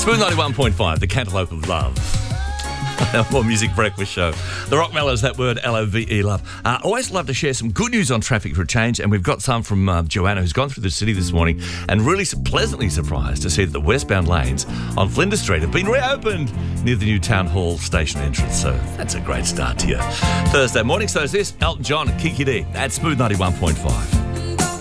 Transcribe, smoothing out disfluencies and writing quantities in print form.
Smooth 91.5, the Cantaloupe of Love. Our More Music Breakfast Show. The Rock Mellows, that word, L-O-V-E, love. Always love to share some good news on traffic for a change, and we've got some from Joanna, who's gone through the city this morning and really pleasantly surprised to see that the westbound lanes on Flinders Street have been reopened near the new Town Hall station entrance. So that's a great start to your Thursday morning. So is this Elton John and Kiki D at Smooth 91.5.